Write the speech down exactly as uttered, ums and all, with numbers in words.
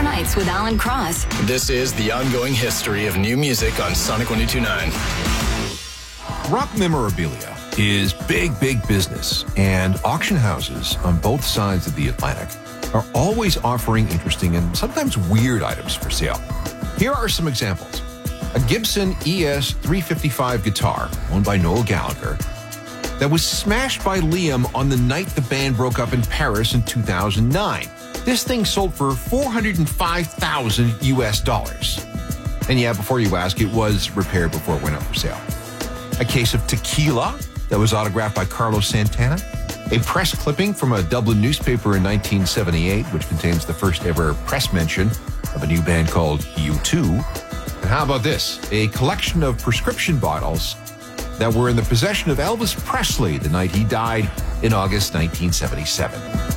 Nights with Alan Cross. This is the ongoing history of new music on Sonic one oh two point nine. Rock memorabilia is big, big business, and auction houses on both sides of the Atlantic are always offering interesting and sometimes weird items for sale. Here are some examples. A Gibson E S three fifty-five guitar, owned by Noel Gallagher, that was smashed by Liam on the night the band broke up in Paris in two thousand nine. This thing sold for four hundred five thousand U S dollars. And yeah, before you ask, it was repaired before it went up for sale. A case of tequila that was autographed by Carlos Santana. A press clipping from a Dublin newspaper in nineteen seventy-eight, which contains the first ever press mention of a new band called U two. And how about this? A collection of prescription bottles that were in the possession of Elvis Presley the night he died in August nineteen seventy-seven.